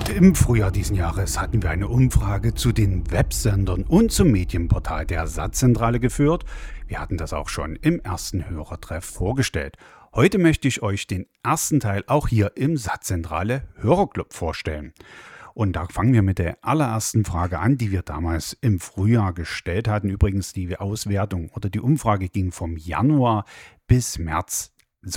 Im Frühjahr diesen Jahres hatten wir eine Umfrage zu den Websendern und zum Medienportal der Satzzentrale geführt. Wir hatten das auch schon im ersten Hörertreff vorgestellt. Heute möchte ich euch den ersten Teil auch hier im Satzzentrale Hörerclub vorstellen. Und da fangen wir mit der allerersten Frage an, die wir damals im Frühjahr gestellt hatten. Übrigens, die Auswertung oder die Umfrage ging vom Januar bis März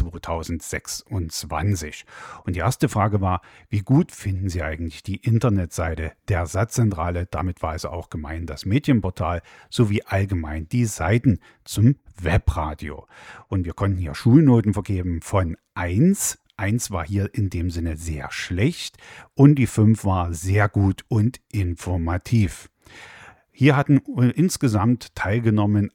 2026. Und die erste Frage war, wie gut finden Sie eigentlich die Internetseite der Satzzentrale? Damit war also auch gemeint das Medienportal sowie allgemein die Seiten zum Webradio. Und wir konnten hier Schulnoten vergeben von 1. 1 war hier in dem Sinne sehr schlecht und die 5 war sehr gut und informativ. Hier hatten insgesamt teilgenommen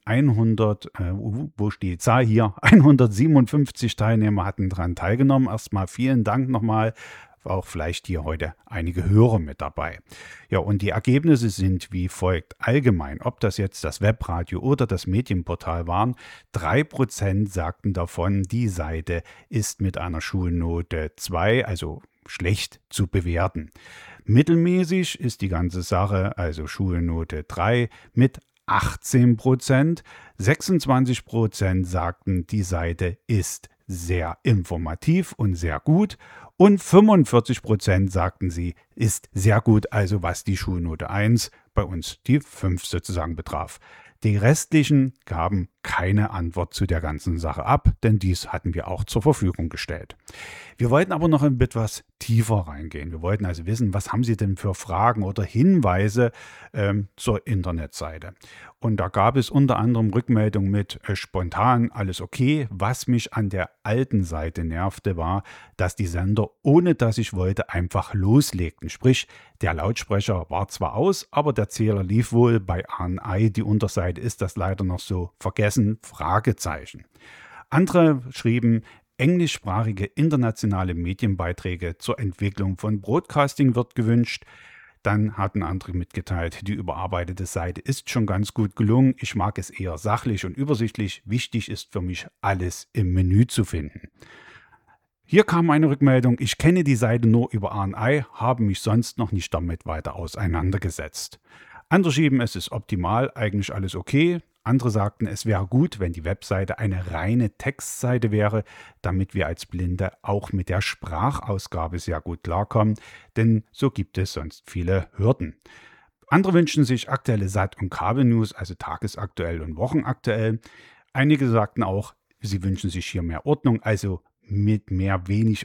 157 Teilnehmer hatten daran teilgenommen. Erstmal vielen Dank nochmal, auch vielleicht hier heute einige Hörer mit dabei. Ja, und die Ergebnisse sind wie folgt. Allgemein, ob das jetzt das Webradio oder das Medienportal waren, 3% sagten davon, die Seite ist mit einer Schulnote 2, also schlecht zu bewerten. Mittelmäßig ist die ganze Sache, also Schulnote 3 mit 18%. 26% sagten, die Seite ist sehr informativ und sehr gut. Und 45% sagten sie, ist sehr gut, also was die Schulnote 1, bei uns die 5 sozusagen betraf. Die restlichen gaben keine Antwort zu der ganzen Sache ab, denn dies hatten wir auch zur Verfügung gestellt. Wir wollten aber noch etwas tiefer reingehen. Wir wollten also wissen, was haben Sie denn für Fragen oder Hinweise zur Internetseite? Und da gab es unter anderem Rückmeldungen mit spontan alles okay. Was mich an der alten Seite nervte, war, dass die Sender, ohne dass ich wollte, einfach loslegten. Sprich, der Lautsprecher war zwar aus, aber der Zähler lief wohl. Bei ANI, die Unterseite, ist das leider noch so vergessen, Fragezeichen. Andere schrieben, englischsprachige internationale Medienbeiträge zur Entwicklung von Broadcasting wird gewünscht. Dann hatten andere mitgeteilt, die überarbeitete Seite ist schon ganz gut gelungen. Ich mag es eher sachlich und übersichtlich. Wichtig ist für mich, alles im Menü zu finden. Hier kam eine Rückmeldung, ich kenne die Seite nur über ANI, habe mich sonst noch nicht damit weiter auseinandergesetzt. Andere schrieben, es ist optimal, eigentlich alles okay. Andere sagten, es wäre gut, wenn die Webseite eine reine Textseite wäre, damit wir als Blinde auch mit der Sprachausgabe sehr gut klarkommen, denn so gibt es sonst viele Hürden. Andere wünschen sich aktuelle Sat- und Kabel-News, also tagesaktuell und wochenaktuell. Einige sagten auch, sie wünschen sich hier mehr Ordnung, also mit mehr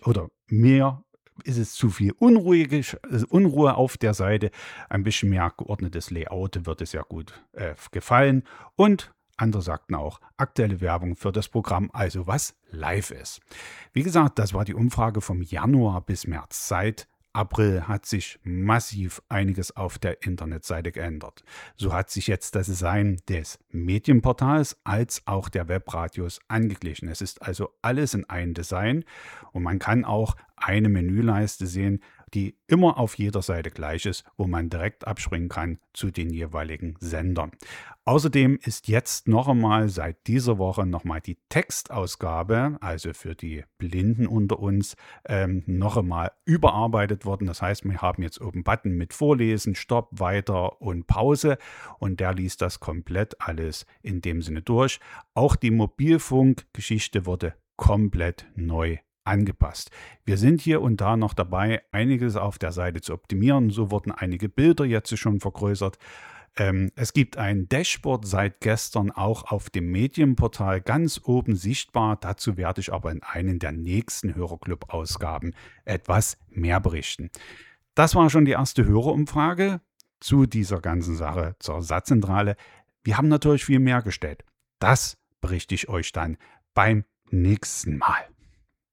ist es zu viel Unruhe auf der Seite. Ein bisschen mehr geordnetes Layout wird es ja gut gefallen. Und andere sagten auch, aktuelle Werbung für das Programm, also was live ist. Wie gesagt, das war die Umfrage vom Januar bis März. Seit April hat sich massiv einiges auf der Internetseite geändert. So hat sich jetzt das Design des Medienportals als auch der Webradios angeglichen. Es ist also alles in einem Design und man kann auch eine Menüleiste sehen, die immer auf jeder Seite gleich ist, wo man direkt abspringen kann zu den jeweiligen Sendern. Außerdem ist jetzt noch einmal seit dieser Woche nochmal die Textausgabe, also für die Blinden unter uns, noch einmal überarbeitet worden. Das heißt, wir haben jetzt oben einen Button mit Vorlesen, Stopp, Weiter und Pause und der liest das komplett alles in dem Sinne durch. Auch die Mobilfunkgeschichte wurde komplett neu angepasst. Wir sind hier und da noch dabei, einiges auf der Seite zu optimieren. So wurden einige Bilder jetzt schon vergrößert. Es gibt ein Dashboard seit gestern auch auf dem Medienportal ganz oben sichtbar. Dazu werde ich aber in einen der nächsten Hörerclub-Ausgaben etwas mehr berichten. Das war schon die erste Hörerumfrage zu dieser ganzen Sache zur Satzzentrale. Wir haben natürlich viel mehr gestellt. Das berichte ich euch dann beim nächsten Mal.